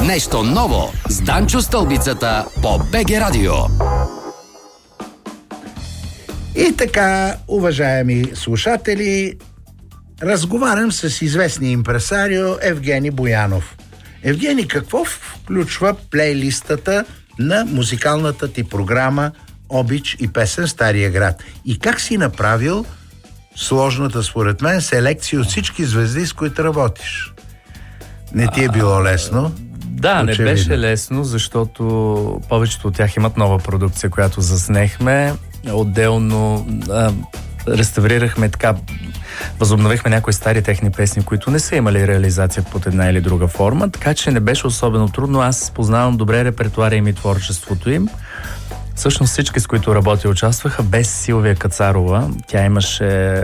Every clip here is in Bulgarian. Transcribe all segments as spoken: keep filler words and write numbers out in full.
Нещо ново с Данчо Стълбицата по БГ Радио. И така, уважаеми слушатели, разговарям с известния импресарио Евгений Боянов. Евгений, какво включва плейлистата на музикалната ти програма Обич и песен Стария град? И как си направил сложната, според мен, селекция от всички звезди, с които работиш? Не ти е било лесно? Да, очевидно. Не беше лесно, защото повечето от тях имат нова продукция, която заснехме. Отделно а, реставрирахме така, възобновихме някои стари техни песни, които не са имали реализация под една или друга форма, така че не беше особено трудно. Аз познавам добре репертуара им и творчеството им. Всъщност всички, с които работя, участваха, без Силвия Кацарова. Тя имаше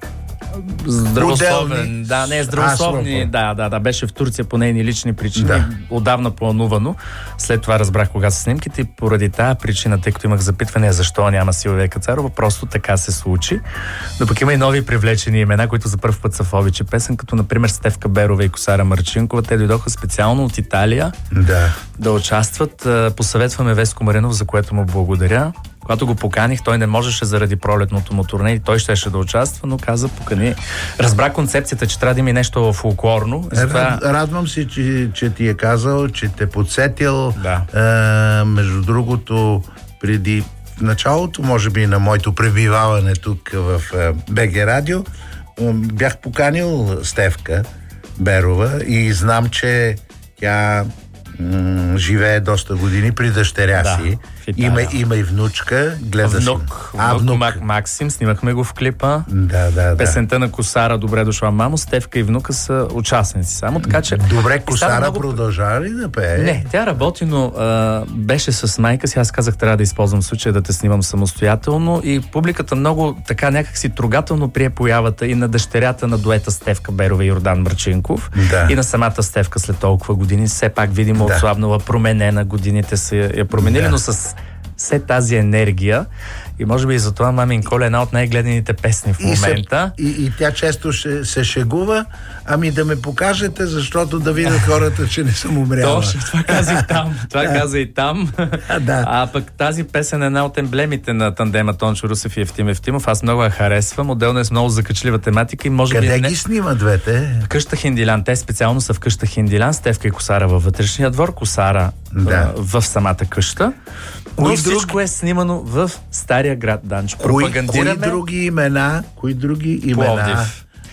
здравословен, да, не, здравословни, да, да, да, беше в Турция по нейни лични причини, да. Отдавна планувано. След това разбрах кога са снимките и поради тази причина, тъй като имах запитване защо няма Силвия Кацарова, просто така се случи. Но пък има и нови привлечени имена, които за първ път са в Обич и песен, като например Стефка Берова и Косара Марчинкова. Те дойдоха специално от Италия да, да участват. Посъветваме Веско Маринов, за което му благодаря. Когато го поканих, той не можеше заради пролетното му турне и той щеше да участва, но каза, покани. Разбра концепцията, че трябва да има и нещо фолклорно. Затова... Радвам се, че, че ти е казал, че те подсетил. Да. Е, между другото, преди в началото, може би на моето пребиваване тук в БГ Радио, бях поканил Стефка Берова и знам, че тя м- живее доста години при дъщеря да. си. Има, има и внучка. Гледа внук. А, внук, внук. Максим, снимахме го в клипа. Да, да, да. Песента на Косара "Добре дошла, мамо", Стефка и внука са участници само, така че... Добре, Косара много... продължава ли да пее? Не, тя работи, но а, беше с майка си. Аз казах, трябва да използвам случая да те снимам самостоятелно и публиката много така някакси трогателно прие появата и на дъщерята на дуета Стефка Берова и Йордан Марчинков, да. И на самата Стефка след толкова години. Все пак видимо да. Отслабнала, променена, годините са я променили, да. Но с все тази енергия и може би и затова "Мамин Коля" е една от най-гледаните песни в момента. И, се, и, и тя често ще, се шегува, ами да ме покажете, защото да видят хората, че не съм умряла. Точно, това каза и там. Това да. каза и там. А, да. а пък тази песен е една от емблемите на тандема Тончо Русев и Евтим Евтимов. Аз много я харесвам. Отделно е с много закачлива тематика и може Къде би... Къде ги снима двете? В къща Хиндилян. Те специално са в къща Хиндилян. Стефка и Косара във вътрешния двор, Косара да. в самата къща. Но Кои всичко друг... е снимано в Стария град, Данчо. Кои, кои други имена, кои други имена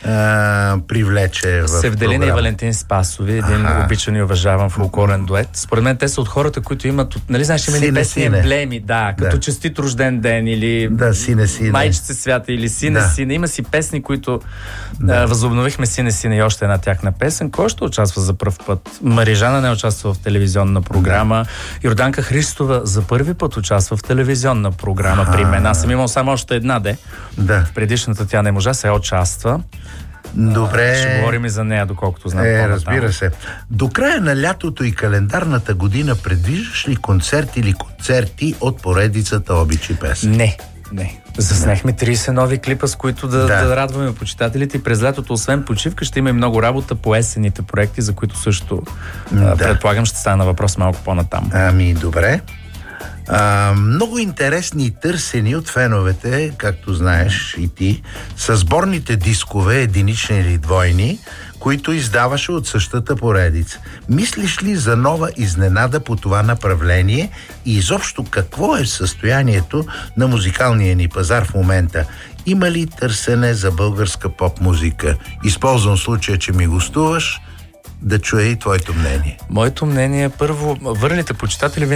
а, привлече в Севделина програма? и Валентин Спасови, един Аха. обичан и уважаван фолклорен дует. Според мен те са от хората, които имат, нали знаеш, има песни емблеми, да, като да. "Честит рожден ден" или да, сине, сине. "Майчице свята" или "Сине, да. сине". Има си песни, които да. а, възобновихме "Сине, сине" и още една тяхна песен. Кой ще участва за пръв път? Марижана не участва в телевизионна програма. Да. Йорданка Христова за първи път участва в телевизионна програма а, при мен. Аз съм имал само още една, де. Да. В предишната тя не можа, сега участва. Добре. Ще говорим и за нея, доколкото знам. Е, разбира се. До края на лятото и календарната година предвиждаш ли концерт или концерти от поредицата Обич и песен? Не, не. Заснехме трийсет нови клипа, с които да, да. да радваме почитателите и през лятото, освен почивка, ще има и много работа по есенните проекти, за които също да. предполагам ще стана въпрос малко по-натам. Ами, добре. А, много интересни и търсени от феновете, както знаеш и ти, са сборните дискове, единични или двойни, които издаваше от същата поредица. Мислиш ли за нова изненада по това направление и изобщо какво е състоянието на музикалния ни пазар в момента? Има ли търсене за българска поп-музика? Използвам случая, че ми гостуваш, да чуя и твоето мнение. Моето мнение е, първо, върните почитатели